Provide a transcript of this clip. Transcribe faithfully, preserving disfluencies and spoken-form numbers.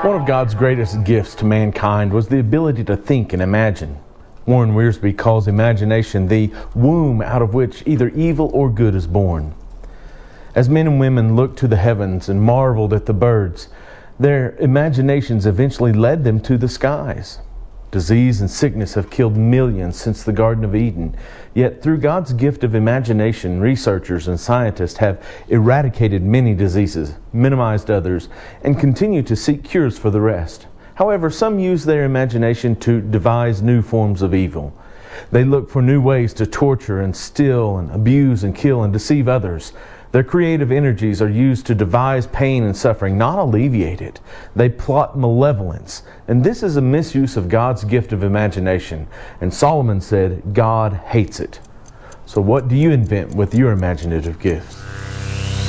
One of God's greatest gifts to mankind was the ability to think and imagine. Warren Wiersbe calls imagination the womb out of which either evil or good is born. As men and women looked to the heavens and marveled at the birds, their imaginations eventually led them to the skies. Disease and sickness have killed millions since the Garden of Eden. Yet through God's gift of imagination, researchers and scientists have eradicated many diseases, minimized others, and continue to seek cures for the rest. However, some use their imagination to devise new forms of evil. They look for new ways to torture and steal and abuse and kill and deceive others. Their creative energies are used to devise pain and suffering, not alleviate it. They plot malevolence, and this is a misuse of God's gift of imagination. And Solomon said, God hates it. So what do you invent with your imaginative gifts?